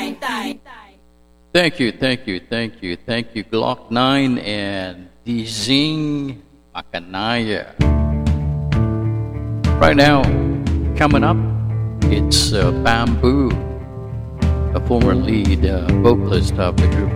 Thank you, thank you, thank you, thank you, Glock 9 and Dizing Makanaya. Right now, coming up, it's Bamboo, a former lead vocalist of the group